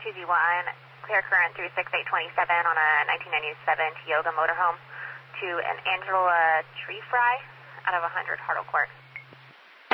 2D1, clear current through 6827 on a 1997 Tioga motorhome to an Angela Tree Fry out of 100 Hartle Court.